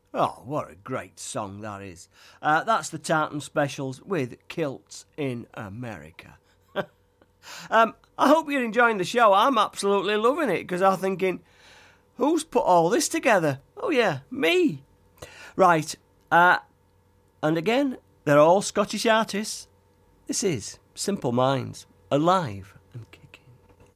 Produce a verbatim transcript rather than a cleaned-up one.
Oh, what a great song that is. Uh, that's the Tartan Specials with Kilts in America. um, I hope you're enjoying the show. I'm absolutely loving it because I'm thinking, who's put all this together? Oh, yeah, me. Right, uh, and again, they're all Scottish artists. This is Simple Minds, Alive.